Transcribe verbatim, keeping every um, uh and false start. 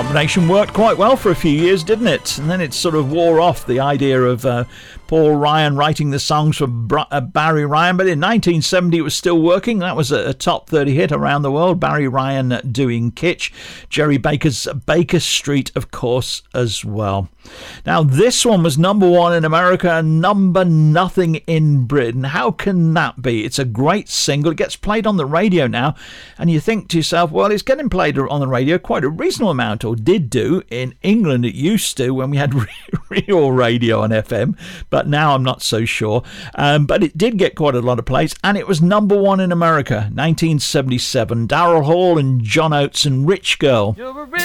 combination worked quite well for a few years, didn't it? And then it sort of wore off, the idea of uh, Paul Ryan writing the songs for Br- uh, Barry Ryan. But in nineteen seventy, it was still working. That was a, a top thirty hit around the world. Barry Ryan doing Kitsch. Jerry Baker's Baker Street, of course, as well. Now, this one was number one in America, number nothing in Britain. How can that be? It's a great single. It gets played on the radio now, and you think to yourself, well, it's getting played on the radio quite a reasonable amount, or did do. In England, it used to when we had real radio on F M, but now I'm not so sure. Um, but it did get quite a lot of plays, and it was number one in America, nineteen seventy-seven. Daryl Hall and John Oates and Rich Girl.